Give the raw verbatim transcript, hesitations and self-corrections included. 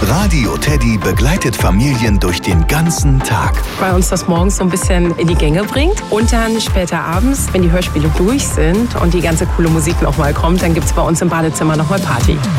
Radio Teddy begleitet Familien durch den ganzen Tag. Weil uns das morgens so ein bisschen in die Gänge bringt. Und dann später abends, wenn die Hörspiele durch sind und die ganze coole Musik nochmal kommt, dann gibt es bei uns im Badezimmer nochmal Party.